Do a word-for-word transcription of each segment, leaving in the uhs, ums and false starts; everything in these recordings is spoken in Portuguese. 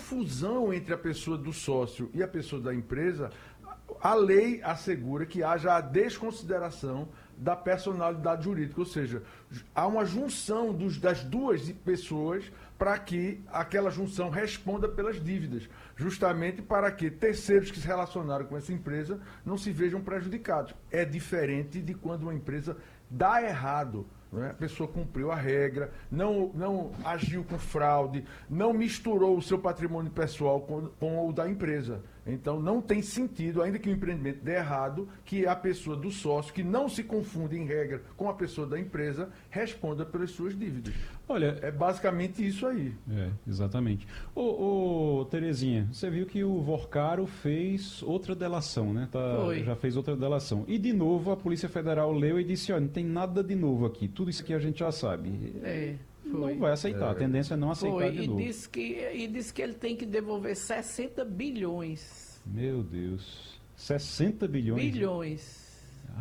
fusão entre a pessoa do sócio e a pessoa da empresa, a lei assegura que haja a desconsideração da personalidade jurídica, ou seja, há uma junção dos, das duas pessoas para que aquela junção responda pelas dívidas, justamente para que terceiros que se relacionaram com essa empresa não se vejam prejudicados. É diferente de quando uma empresa dá errado. A pessoa cumpriu a regra, não, não agiu com fraude, não misturou o seu patrimônio pessoal com, com o da empresa. Então, não tem sentido, ainda que o empreendimento dê errado, que a pessoa do sócio, que não se confunde em regra com a pessoa da empresa, responda pelas suas dívidas. Olha, é basicamente isso aí. É, exatamente. Ô, ô, Terezinha, você viu que o Vorcaro fez outra delação, né? Tá, Foi. Já fez outra delação. E, de novo, a Polícia Federal leu e disse, olha, não tem nada de novo aqui. Tudo isso aqui a gente já sabe. É, foi. Não vai aceitar. É. A tendência é não aceitar foi. de E novo. disse que, e disse que ele tem que devolver sessenta bilhões. Meu Deus. sessenta bilhões? Bilhões.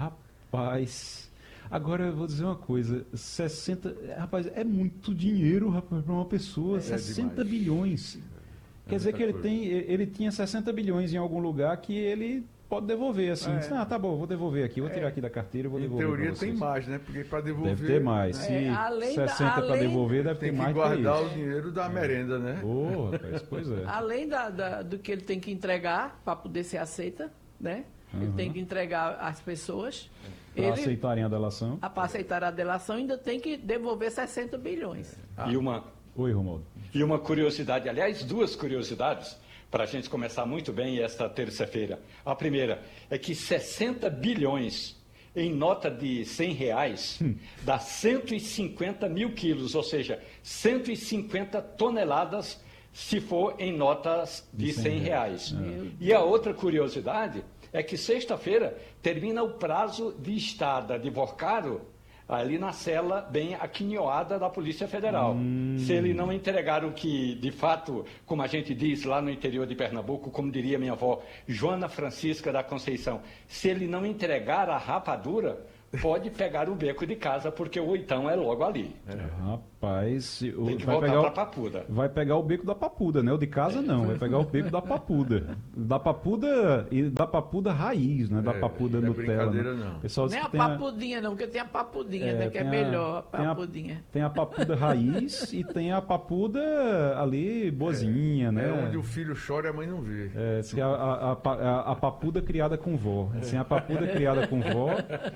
Rapaz... Agora eu vou dizer uma coisa, sessenta, rapaz, é muito dinheiro, rapaz, para uma pessoa, é, sessenta bilhões. É, Quer dizer que ele tem, ele tinha sessenta bilhões em algum lugar que ele pode devolver, assim. É. Diz, ah, tá bom, vou devolver aqui, vou tirar aqui da carteira e vou em devolver. Em teoria tem mais, né? Porque para devolver... Deve ter mais. Se é, sessenta para devolver, deve ter mais. Tem que guardar o dinheiro da merenda, né? Ô, oh, rapaz, pois é. Além da, da, do que ele tem que entregar para poder ser aceita, né? Uhum. Ele tem que entregar às pessoas. Para aceitarem a delação. Para aceitar a delação, ainda tem que devolver sessenta bilhões. Ah. E uma, Oi, Romualdo. E uma curiosidade, aliás, duas curiosidades, para a gente começar muito bem esta terça-feira. A primeira é que sessenta bilhões em nota de cem reais hum. dá cento e cinquenta mil quilos, ou seja, cento e cinquenta toneladas se for em notas de, de cem reais. É. E a outra curiosidade é que sexta-feira termina o prazo de estada de Vorcaro ali na cela bem aquinhoada da Polícia Federal. Hum. Se ele não entregar o que, de fato, como a gente diz lá no interior de Pernambuco, como diria minha avó, Joana Francisca da Conceição, se ele não entregar a rapadura, pode pegar o beco de casa, porque o oitão é logo ali. É. Rapaz, tem que vai voltar pegar para o, papuda. Vai pegar o beco da papuda, né? O de casa é. não, vai pegar o beco da papuda. Da papuda e da papuda raiz, né? Da é, papuda não é Nutella. Brincadeira, né? não. Pessoal nem a tem papudinha, a... não, porque tem a papudinha, é, né? Que é melhor, a papudinha. Tem a, tem a papuda raiz e tem a papuda ali boazinha, é, né? É onde o filho chora e a mãe não vê. É, assim, a, a, a, a papuda criada com vó. Assim, a papuda criada com vó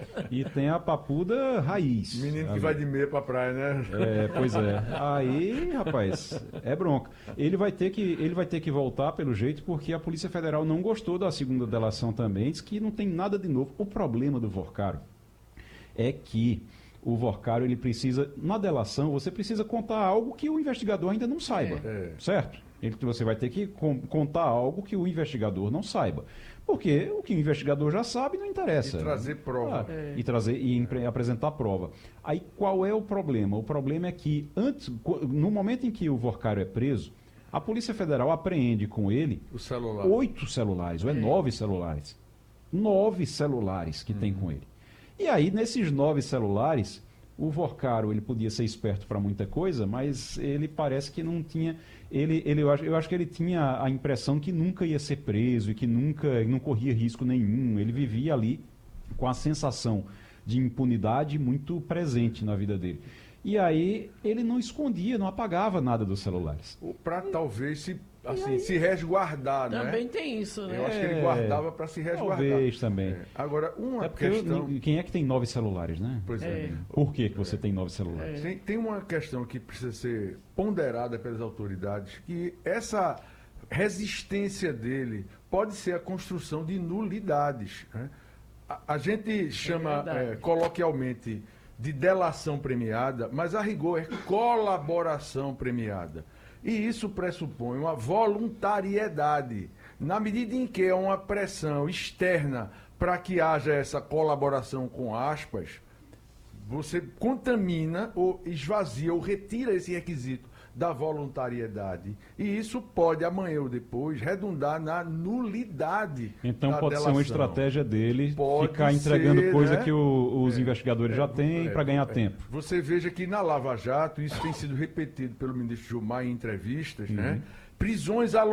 e tem a papuda raiz. Menino que ali. vai de meia pra praia, né? É, pois é. Aí, rapaz, é bronca. Ele vai ter que, ele vai ter que voltar pelo jeito, porque a Polícia Federal não gostou da segunda delação também, diz que não tem nada de novo. O problema do Vorcaro é que o Vorcaro, ele precisa, na delação, você precisa contar algo que o investigador ainda não saiba, é. certo? Ele, você vai ter que com, contar algo que o investigador não saiba. Porque o que o investigador já sabe não interessa. E trazer prova. Ah, é. E, trazer, e é. apresentar prova. Aí qual é o problema? O problema é que, antes, no momento em que o Vorcaro é preso, a Polícia Federal apreende com ele o celular. oito celulares, ou é, é nove celulares. Nove celulares que uhum. tem com ele. E aí, nesses nove celulares, o Vorcaro, ele podia ser esperto para muita coisa, mas ele parece que não tinha... Ele, ele, eu, acho, eu acho que ele tinha a impressão que nunca ia ser preso e que nunca, não corria risco nenhum. Ele vivia ali com a sensação de impunidade muito presente na vida dele. E aí ele não escondia, não apagava nada dos celulares. Para talvez se, assim, se resguardar, né? Também tem isso, né? Eu acho que ele guardava para se resguardar. Talvez também. É. Agora, uma é porque questão... Eu, quem é que tem nove celulares, né? Pois é. é. Por que, que você é. tem nove celulares? É. Tem, tem uma questão que precisa ser ponderada pelas autoridades, que essa resistência dele pode ser a construção de nulidades. Né? A, a gente chama é coloquialmente de delação premiada, mas a rigor é colaboração premiada. E isso pressupõe uma voluntariedade. Na medida em que há uma pressão externa para que haja essa colaboração com aspas, você contamina ou esvazia ou retira esse requisito da voluntariedade. E isso pode, amanhã ou depois, redundar na nulidade. Então da pode delação. ser uma estratégia dele pode ficar entregando ser, coisa né? que o, os é, investigadores é, já têm é, para ganhar é. tempo. Você veja que na Lava Jato, isso tem sido repetido pelo ministro Gilmar em entrevistas, uhum. né? prisões